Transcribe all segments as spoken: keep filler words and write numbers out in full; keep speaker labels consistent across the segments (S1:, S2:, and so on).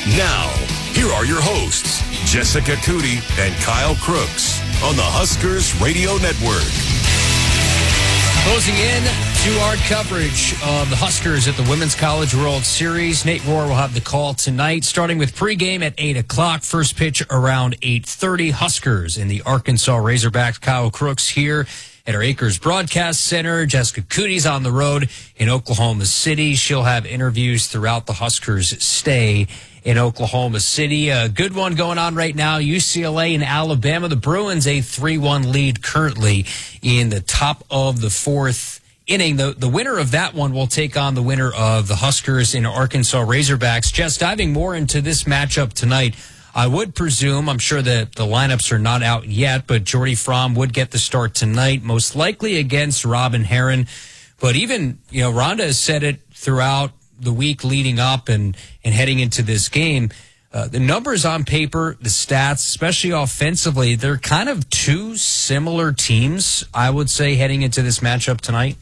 S1: Now, here are your hosts, Jessica Cootie and Kyle Crooks on the Huskers Radio Network.
S2: Closing in to our coverage of the Huskers at the Women's College World Series. Nate Rohr will have the call tonight, starting with pregame at eight o'clock. First pitch around eight thirty. Huskers in the Arkansas Razorbacks. Kyle Crooks here at our Acres Broadcast Center. Jessica Cootie's on the road in Oklahoma City. She'll have interviews throughout the Huskers' stay in Oklahoma City. A good one going on right now. U C L A and Alabama. The Bruins a three one lead currently in the top of the fourth inning. The, the winner of that one will take on the winner of the Huskers and Arkansas Razorbacks. Just diving more into this matchup tonight, I would presume, I'm sure that the lineups are not out yet, but Jordy Fromm would get the start tonight, most likely against Robin Herron. But even, you know, Rhonda has said it throughout the week leading up and, and heading into this game. Uh, the numbers on paper, the stats, especially offensively, they're kind of two similar teams, I would say, heading into this matchup tonight.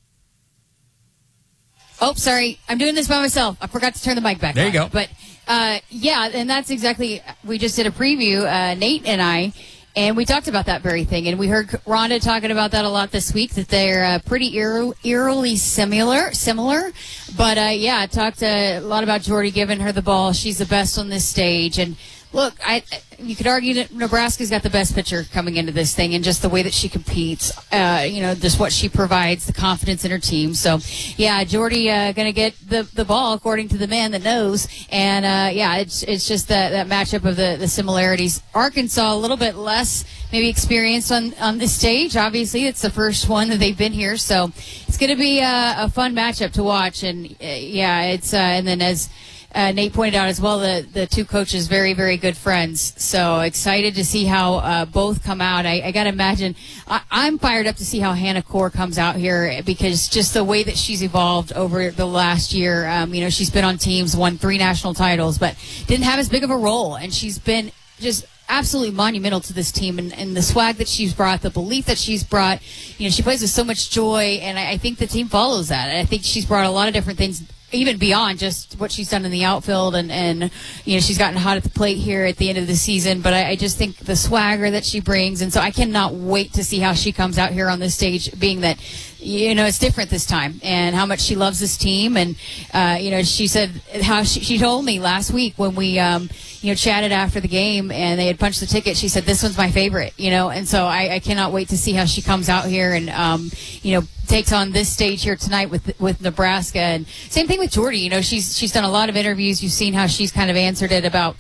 S3: Oh, sorry. I'm doing this by myself. I forgot to turn the mic back
S2: There
S3: on.
S2: you go.
S3: But, uh, yeah, and that's exactly, we just did a preview, uh, Nate and I, and we talked about that very thing. And we heard Rhonda talking about that a lot this week, that they're uh, pretty eer- eerily similar. similar. But, uh, yeah, I talked uh, a lot about Jordy giving her the ball. She's the best on this stage. And, look, I you could argue that Nebraska's got the best pitcher coming into this thing, and just the way that she competes, uh, you know, just what she provides, the confidence in her team. So, yeah, Jordy uh, going to get the, the ball, according to the man that knows. And, uh, yeah, it's it's just that, that matchup of the, the similarities. Arkansas, a little bit less maybe experienced on, on this stage. Obviously, it's the first one that they've been here. So it's going to be a, a fun matchup to watch. And, uh, yeah, it's uh, and then as Uh, Nate pointed out as well, the, the two coaches, very, very good friends. So excited to see how uh, both come out. I, I got to imagine, I, I'm fired up to see how Hannah Core comes out here, because just the way that she's evolved over the last year. Um, you know, she's been on teams, won three national titles, but didn't have as big of a role. And she's been just absolutely monumental to this team, and, and the swag that she's brought, the belief that she's brought. You know, she plays with so much joy, and I, I think the team follows that. And I think she's brought a lot of different things, even beyond just what she's done in the outfield, and, and you know, she's gotten hot at the plate here at the end of the season. But I, I just think the swagger that she brings, and so I cannot wait to see how she comes out here on this stage, being that, you know, it's different this time, and how much she loves this team. And, uh, you know, she said how she, she told me last week when we, um, you know, chatted after the game and they had punched the ticket, she said, this one's my favorite, you know, and so I, I cannot wait to see how she comes out here and, um, you know, takes on this stage here tonight with with Nebraska. And same thing with Jordy. You know, she's she's done a lot of interviews. You've seen how she's kind of answered it about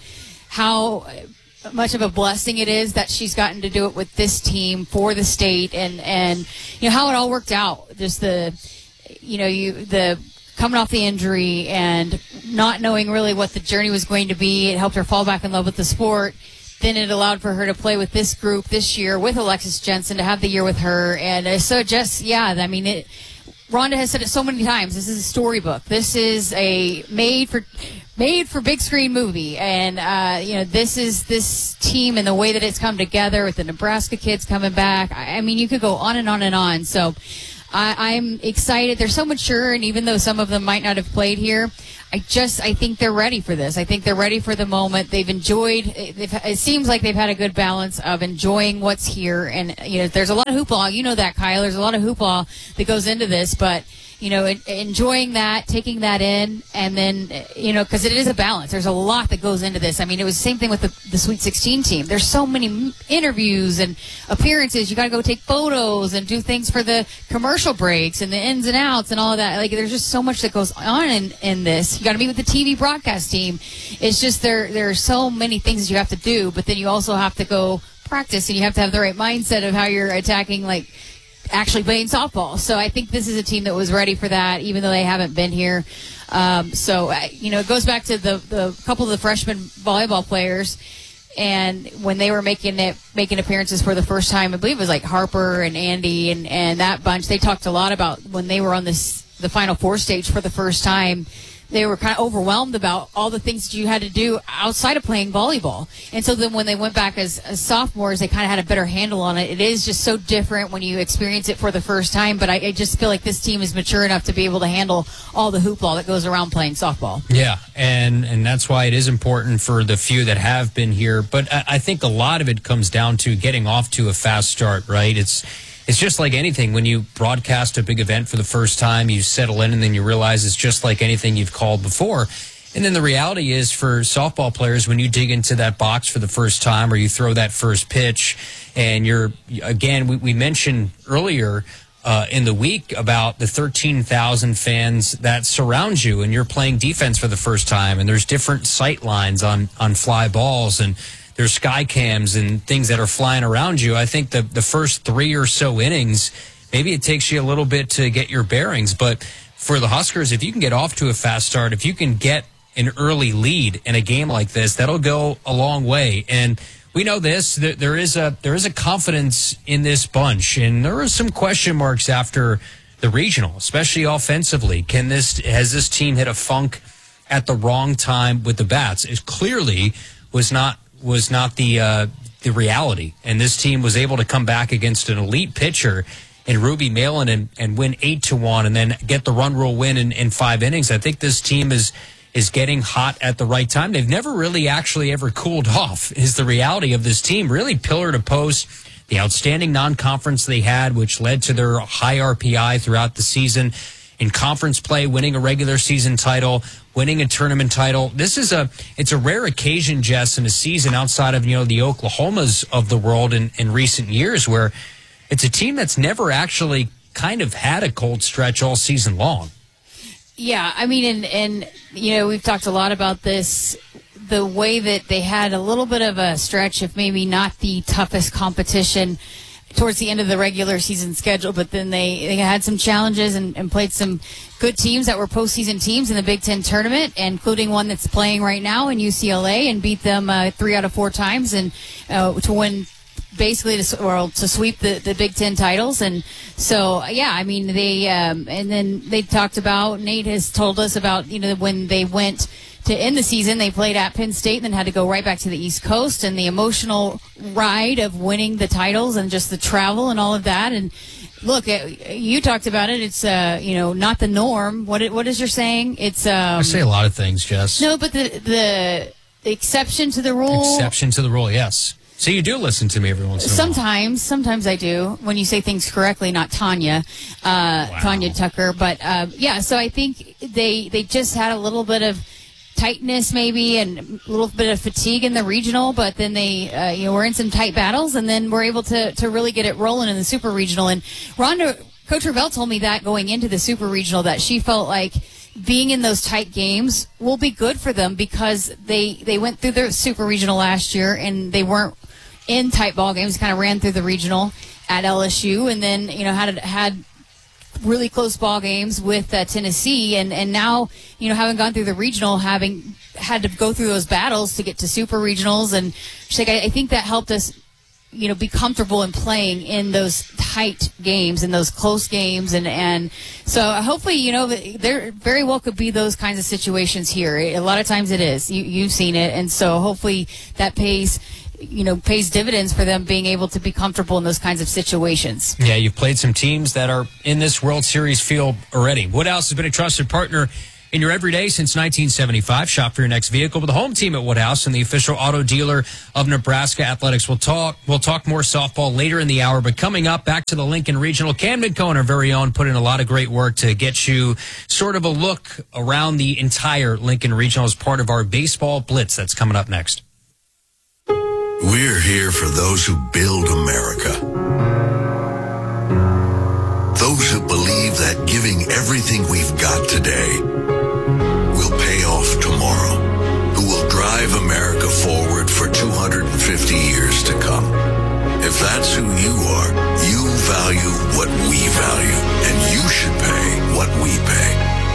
S3: how much of a blessing it is that she's gotten to do it with this team for the state, and and you know how it all worked out. Just the, you know, you the coming off the injury and not knowing really what the journey was going to be. It helped her fall back in love with the sport. Then it allowed for her to play with this group this year with Alexis Jensen, to have the year with her. And so just, yeah, I mean, it, Rhonda has said it so many times. This is a storybook. This is a made for made for big screen movie. And, uh, you know, this is this team and the way that it's come together with the Nebraska kids coming back. I, I mean, you could go on and on and on. So I, I'm excited. They're so mature, and even though some of them might not have played here, I just, I think they're ready for this. I think they're ready for the moment. They've enjoyed, they've, it seems like they've had a good balance of enjoying what's here. And, you know, there's a lot of hoopla. You know that, Kyle. There's a lot of hoopla that goes into this. But, you know, enjoying that, taking that in, and then, you know, because it is a balance. There's a lot that goes into this. I mean, it was the same thing with the, the Sweet sixteen team. There's so many interviews and appearances. You got to go take photos and do things for the commercial breaks and the ins and outs and all of that. Like, there's just so much that goes on in, in this. You got to meet with the T V broadcast team. It's just there, there are so many things that you have to do, but then you also have to go practice, and you have to have the right mindset of how you're attacking, like, actually playing softball. So I think this is a team that was ready for that, even though they haven't been here. Um, so, you know, it goes back to the, the couple of the freshman volleyball players. And when they were making it, making appearances for the first time, I believe it was like Harper and Andy and, and that bunch, they talked a lot about when they were on this, the Final Four stage for the first time, they were kind of overwhelmed about all the things that you had to do outside of playing volleyball. And so then when they went back as, as sophomores, they kind of had a better handle on it. It is just so different when you experience it for the first time. But I, I just feel like this team is mature enough to be able to handle all the hoopla that goes around playing softball.
S2: Yeah, and, and that's why it is important for the few that have been here. But I, I think a lot of it comes down to getting off to a fast start, right? It's It's just like anything. When you broadcast a big event for the first time, you settle in and then you realize it's just like anything you've called before. And then the reality is for softball players, when you dig into that box for the first time or you throw that first pitch and you're, again, we, we mentioned earlier uh, in the week about the thirteen thousand fans that surround you and you're playing defense for the first time and there's different sight lines on, on fly balls and there's sky cams and things that are flying around you. I think the, the first three or so innings, maybe it takes you a little bit to get your bearings. But for the Huskers, if you can get off to a fast start, if you can get an early lead in a game like this, that'll go a long way. And we know this, there, there is a there is a confidence in this bunch. And there are some question marks after the regional, especially offensively. Can this has this team hit a funk at the wrong time with the bats? It clearly was not was not the uh, the reality. And this team was able to come back against an elite pitcher in Ruby Malin and, and win eight to one and then get the run rule win in, in five innings. I think this team is is getting hot at the right time. They've never really actually ever cooled off is the reality of this team. Really pillar to post. The outstanding non-conference they had, which led to their high R P I throughout the season. In conference play, winning a regular season title, winning a tournament title. This is a, it's a rare occasion, Jess, in a season outside of, you know, the Oklahomas of the world in, in recent years where it's a team that's never actually kind of had a cold stretch all season long.
S3: Yeah, I mean, and, and you know, we've talked a lot about this, the way that they had a little bit of a stretch of maybe not the toughest competition towards the end of the regular season schedule, but then they, they had some challenges and, and played some good teams that were postseason teams in the Big Ten tournament, including one that's playing right now in U C L A, and beat them uh, three out of four times and uh, to win basically to, or to sweep the, the Big Ten titles. And so, yeah, I mean, they um, and then they talked about, Nate has told us about, you know, when they went to end the season, they played at Penn State and then had to go right back to the East Coast, and the emotional ride of winning the titles and just the travel and all of that. And look, you talked about it. It's, uh, you know, not the norm. What what is your saying? It's um,
S2: I say a lot of things, Jess.
S3: No, but the, the the exception to the rule.
S2: Exception to the rule, yes. So you do listen to me every once in a while.
S3: Sometimes, sometimes I do when you say things correctly. Not Tanya, uh, wow. Tanya Tucker, but uh, yeah. So I think they they just had a little bit of tightness maybe and a little bit of fatigue in the regional, but then they uh, you know were in some tight battles and then were able to to really get it rolling in the super regional. And Rhonda, Coach Ravel told me that going into the super regional that she felt like being in those tight games will be good for them because they they went through their super regional last year and they weren't in tight ball games, kind of ran through the regional at L S U and then you know had had really close ball games with uh, Tennessee, and, and now, you know, having gone through the regional, having had to go through those battles to get to super regionals, and she's like, I, I think that helped us, you know, be comfortable in playing in those tight games and those close games, and, and so hopefully, you know, there very well could be those kinds of situations here. A lot of times it is. You, you've seen it, and so hopefully that pays you know, pays dividends for them being able to be comfortable in those kinds of situations.
S2: Yeah, you've played some teams that are in this World Series field already. Woodhouse has been a trusted partner in your everyday since nineteen seventy-five. Shop for your next vehicle with the home team at Woodhouse and the official auto dealer of Nebraska Athletics. We'll talk We'll talk more softball later in the hour, but coming up, back to the Lincoln Regional. Camden Cohen, our very own, put in a lot of great work to get you sort of a look around the entire Lincoln Regional as part of our Baseball Blitz that's coming up next.
S4: We're here for those who build America. Those who believe that giving everything we've got today will pay off tomorrow. Who will drive America forward for two hundred fifty years to come. If that's who you are, you value what we value, and you should pay what we pay.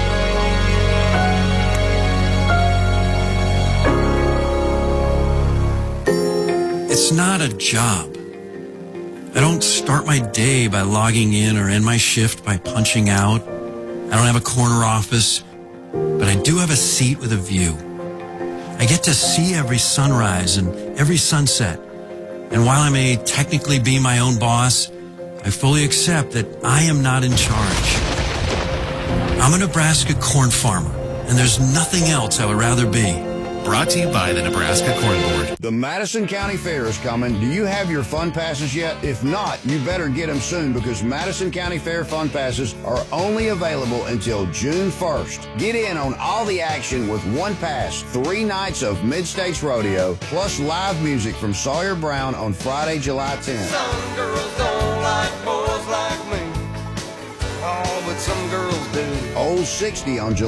S5: It's not a job. I don't start my day by logging in or end my shift by punching out. I don't have a corner office. but I do have a seat with a view. I get to see every sunrise and every sunset. And while I may technically be my own boss, I fully accept that I am not in charge. I'm a Nebraska corn farmer, and there's nothing else I would rather be.
S6: Brought to you by the Nebraska Corn Board.
S7: The Madison County Fair is coming. Do you have your fun passes yet? If not, you better get them soon because Madison County Fair fun passes are only available until June first. Get in on all the action with one pass, three nights of Mid-States Rodeo, plus live music from Sawyer Brown on Friday, July tenth.
S8: Some girls don't like boys like me. Oh, but some girls do.
S7: Old sixty on July